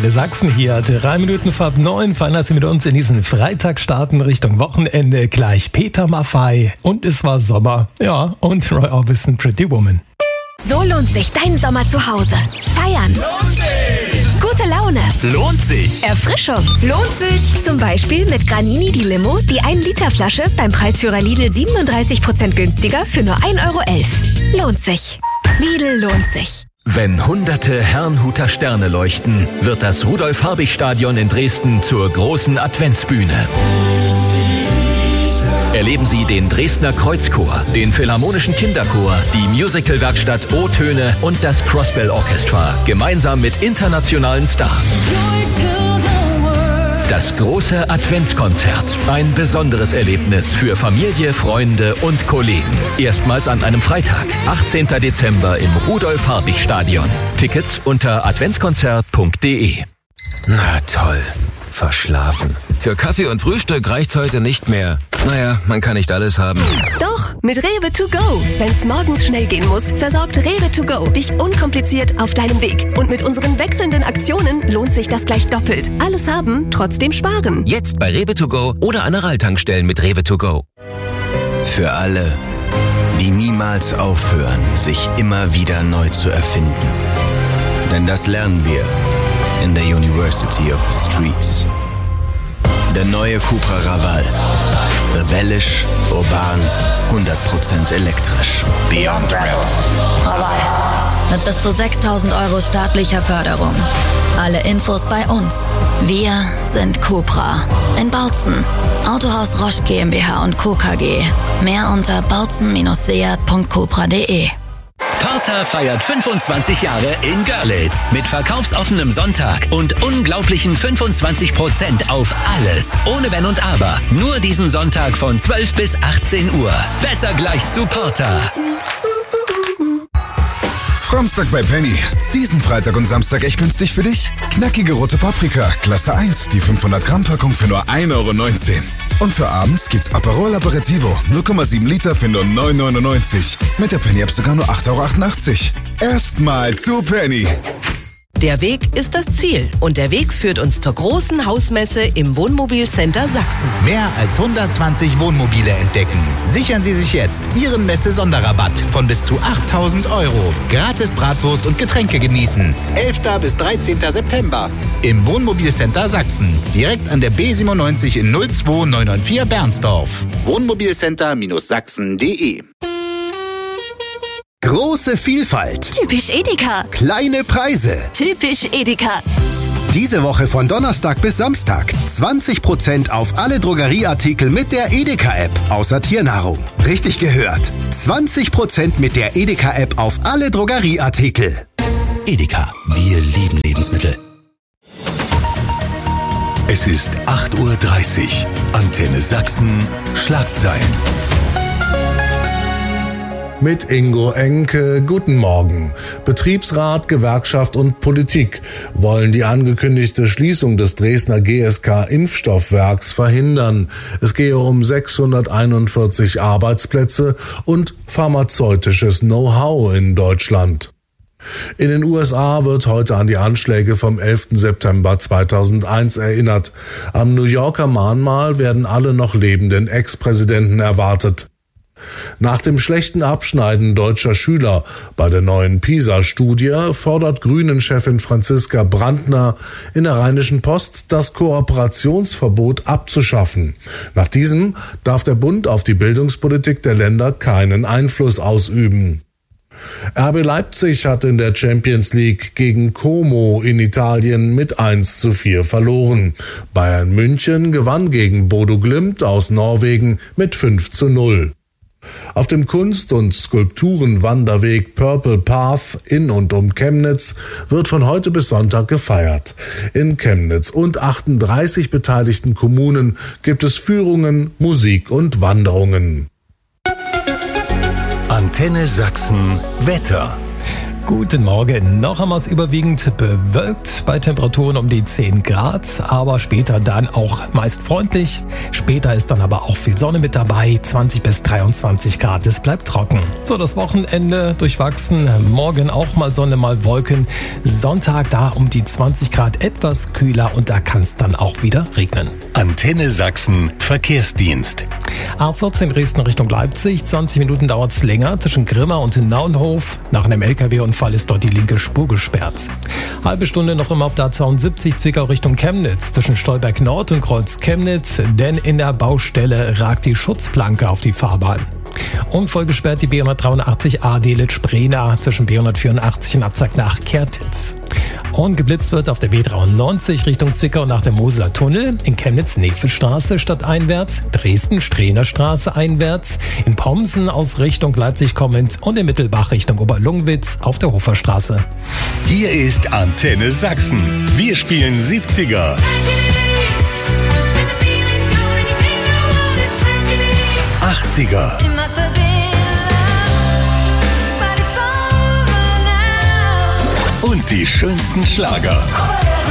Antenne Sachsen hier. 3 Minuten vor 9 fahren Sie mit uns in diesen Freitag starten Richtung Wochenende. Gleich Peter Maffay und es war Sommer. Ja, und Roy Orbison, Pretty Woman. So lohnt sich dein Sommer zu Hause. Feiern. Lohnt sich. Gute Laune. Lohnt sich. Erfrischung. Lohnt sich. Zum Beispiel mit Granini die Limo, die 1-Liter-Flasche beim Preisführer Lidl 37% günstiger für nur 1,11 €. Lohnt sich. Lidl lohnt sich. Wenn hunderte Herrnhuter Sterne leuchten, wird das Rudolf-Habich-Stadion in Dresden zur großen Adventsbühne. Erleben Sie den Dresdner Kreuzchor, den Philharmonischen Kinderchor, die Musicalwerkstatt O-Töne und das Crossbell Orchestra, gemeinsam mit internationalen Stars. Das große Adventskonzert. Ein besonderes Erlebnis für Familie, Freunde und Kollegen. Erstmals an einem Freitag, 18. Dezember im Rudolf-Habich-Stadion. Tickets unter adventskonzert.de. Na toll. Verschlafen. Für Kaffee und Frühstück reicht's heute nicht mehr. Naja, man kann nicht alles haben. Doch, mit Rewe to go. Wenn's morgens schnell gehen muss, versorgt Rewe to go dich unkompliziert auf deinem Weg. Und mit unseren wechselnden Aktionen lohnt sich das gleich doppelt. Alles haben, trotzdem sparen. Jetzt bei Rewe to go oder an Aral-Tankstellen mit Rewe to go. Für alle, die niemals aufhören, sich immer wieder neu zu erfinden. Denn das lernen wir in der University of the Streets. Der neue Cupra Raval. Rebellisch, urban, 100% elektrisch. Beyond Thrill. Raval. Mit bis zu 6.000 € staatlicher Förderung. Alle Infos bei uns. Wir sind Cupra. In Bautzen. Autohaus Roche GmbH und Co. KG. Mehr unter bautzen-seat.cupra.de. Porter feiert 25 Jahre in Görlitz mit verkaufsoffenem Sonntag und unglaublichen 25% auf alles. Ohne Wenn und Aber. Nur diesen Sonntag von 12 bis 18 Uhr. Besser gleich zu Porter. Samstag bei Penny. Diesen Freitag und Samstag echt günstig für dich? Knackige rote Paprika, Klasse 1, die 500 Gramm Packung für nur 1,19 €. Und für abends gibt's Aperol Aperitivo, 0,7 Liter für nur 9,99 €. Mit der Penny-App sogar nur 8,88 €. Erstmal zu Penny. Der Weg ist das Ziel und der Weg führt uns zur großen Hausmesse im Wohnmobilcenter Sachsen. Mehr als 120 Wohnmobile entdecken. Sichern Sie sich jetzt Ihren Messe-Sonderrabatt von bis zu 8.000 €. Gratis Bratwurst und Getränke genießen. 11. bis 13. September im Wohnmobilcenter Sachsen. Direkt an der B97 in 02994 Bernsdorf. Wohnmobilcenter-sachsen.de. Große Vielfalt. Typisch Edeka. Kleine Preise. Typisch Edeka. Diese Woche von Donnerstag bis Samstag 20% auf alle Drogerieartikel mit der Edeka-App, außer Tiernahrung. Richtig gehört. 20% mit der Edeka-App auf alle Drogerieartikel. Edeka, wir lieben Lebensmittel. Es ist 8:30 Uhr. Antenne Sachsen, Schlagzeilen. Mit Ingo Enke, guten Morgen. Betriebsrat, Gewerkschaft und Politik wollen die angekündigte Schließung des Dresdner GSK-Impfstoffwerks verhindern. Es gehe um 641 Arbeitsplätze und pharmazeutisches Know-how in Deutschland. In den USA wird heute an die Anschläge vom 11. September 2001 erinnert. Am New Yorker Mahnmal werden alle noch lebenden Ex-Präsidenten erwartet. Nach dem schlechten Abschneiden deutscher Schüler bei der neuen PISA-Studie fordert Grünen-Chefin Franziska Brandner in der Rheinischen Post, das Kooperationsverbot abzuschaffen. Nach diesem darf der Bund auf die Bildungspolitik der Länder keinen Einfluss ausüben. RB Leipzig hat in der Champions League gegen Como in Italien mit 1:4 verloren. Bayern München gewann gegen Bodo Glimt aus Norwegen mit 5:0. Auf dem Kunst- und Skulpturenwanderweg Purple Path in und um Chemnitz wird von heute bis Sonntag gefeiert. In Chemnitz und 38 beteiligten Kommunen gibt es Führungen, Musik und Wanderungen. Antenne Sachsen Wetter. Guten Morgen. Noch einmal überwiegend bewölkt bei Temperaturen um die 10 Grad, aber später dann auch meist freundlich. Später ist dann aber auch viel Sonne mit dabei, 20 bis 23 Grad. Es bleibt trocken. So, das Wochenende durchwachsen. Morgen auch mal Sonne, mal Wolken. Sonntag da um die 20 Grad, etwas kühler und da kann es dann auch wieder regnen. Antenne Sachsen Verkehrsdienst. A14 Dresden Richtung Leipzig. 20 Minuten dauert es länger zwischen Grimma und Naunhof. Nach einem LKW-Unfall ist dort die linke Spur gesperrt. Halbe Stunde noch immer auf der A72 Zwickau Richtung Chemnitz. Zwischen Stolberg Nord und Kreuz Chemnitz. Denn in der Baustelle ragt die Schutzplanke auf die Fahrbahn. Und voll gesperrt die B183a Delitzsch-Brena zwischen B184 und Abzag nach Kertitz. Und geblitzt wird auf der B93 Richtung Zwickau nach dem Moseler Tunnel, in Chemnitz Nefelstraße stadteinwärts, Dresden Strehner Straße einwärts, in Pomsen aus Richtung Leipzig kommend und in Mittelbach Richtung Oberlungwitz auf der Hoferstraße. Hier ist Antenne Sachsen. Wir spielen 70er. 80er. Und die schönsten Schlager.